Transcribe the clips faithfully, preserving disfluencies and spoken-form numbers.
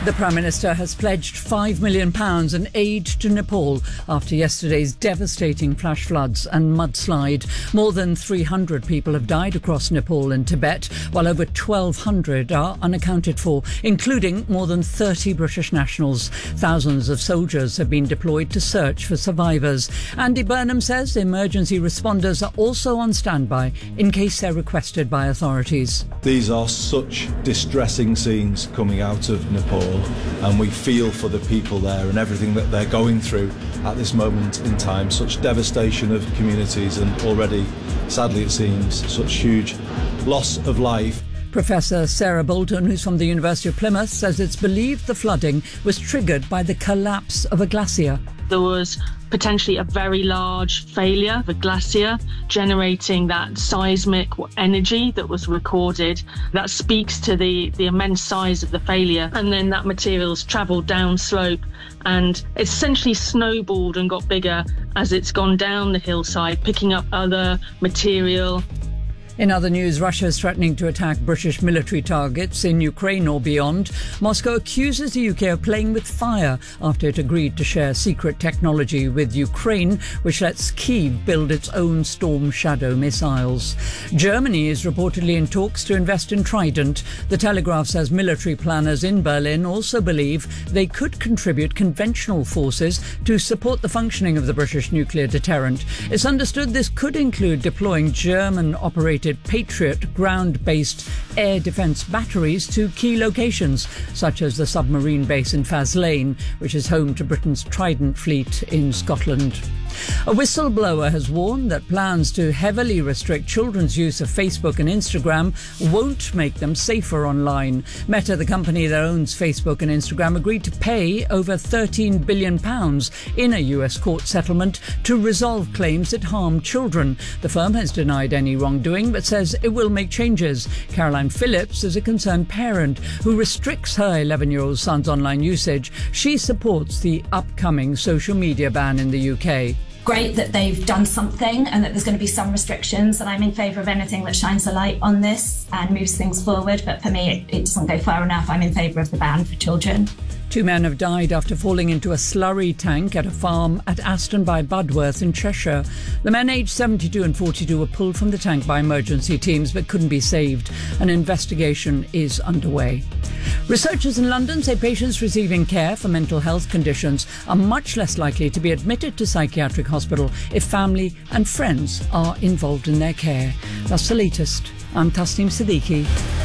The Prime Minister has pledged five million pounds in aid to Nepal after yesterday's devastating flash floods and mudslide. More than three hundred people have died across Nepal and Tibet, while over twelve hundred are unaccounted for, including more than thirty British nationals. Thousands of soldiers have been deployed to search for survivors. Andy Burnham says emergency responders are also on standby in case they're requested by authorities. These are such distressing scenes coming out of Nepal, and we feel for the people there and everything that they're going through at this moment in time. Such devastation of communities and already, sadly it seems, such huge loss of life. Professor Sarah Bolton, who's from the University of Plymouth, says it's believed the flooding was triggered by the collapse of a glacier. There was potentially a very large failure of a glacier generating that seismic energy that was recorded. That speaks to the, the immense size of the failure. And then that material's travelled down slope and essentially snowballed and got bigger as it's gone down the hillside, picking up other material. In other news, Russia is threatening to attack British military targets in Ukraine or beyond. Moscow accuses the U K of playing with fire after it agreed to share secret technology with Ukraine, which lets Kyiv build its own Storm Shadow missiles. Germany is reportedly in talks to invest in Trident. The Telegraph says military planners in Berlin also believe they could contribute conventional forces to support the functioning of the British nuclear deterrent. It's understood this could include deploying German-operated Patriot ground-based air defence batteries to key locations, such as the submarine base in Faslane, which is home to Britain's Trident fleet in Scotland. A whistleblower has warned that plans to heavily restrict children's use of Facebook and Instagram won't make them safer online. Meta, the company that owns Facebook and Instagram, agreed to pay over thirteen billion pounds in a U S court settlement to resolve claims that harm children. The firm has denied any wrongdoing but says it will make changes. Caroline Phillips is a concerned parent who restricts her eleven-year-old son's online usage. She supports the upcoming social media ban in the U K. Great that they've done something and that there's going to be some restrictions, and I'm in favour of anything that shines a light on this and moves things forward, but for me it, it doesn't go far enough. I'm in favour of the ban for children. Two men have died after falling into a slurry tank at a farm at Aston by Budworth in Cheshire. The men aged seventy-two and forty-two were pulled from the tank by emergency teams but couldn't be saved. An investigation is underway. Researchers in London say patients receiving care for mental health conditions are much less likely to be admitted to psychiatric hospital if family and friends are involved in their care. That's the latest. I'm Tasneem Siddiqui.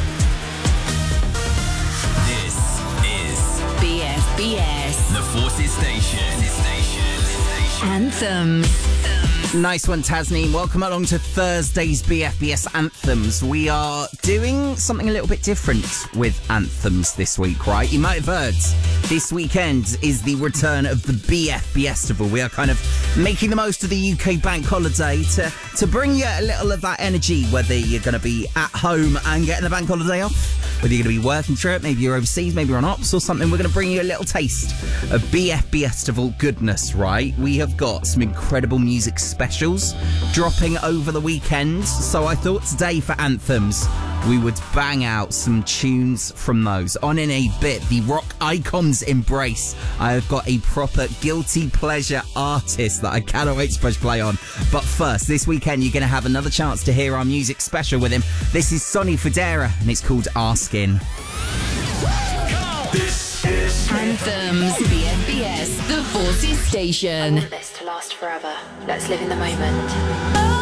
B F B S, the Forces Station. Anthems. Nice one, Tasneem. Welcome along to Thursday's B F B S Anthems. We are doing something a little bit different with Anthems this week, right? You might have heard this weekend is the return of the B F B Festival. We are kind of making the most of the U K bank holiday to, to bring you a little of that energy, whether you're going to be at home and getting the bank holiday off, whether you're going to be working through it, maybe you're overseas, maybe you're on ops or something. We're going to bring you a little taste of B F B Festival goodness, right? We have got some incredible music specials dropping over the weekend, so I thought today for Anthems we would bang out some tunes from those. On in a bit, the rock icons embrace. I have got a proper guilty pleasure artist that I cannot wait to push play on. But first, this weekend you're going to have another chance to hear our music special with him. This is Sonny Fodera and it's called Askin'. This is Anthems, B F B S, the Forces Station. I want this to last forever. Let's live in the moment.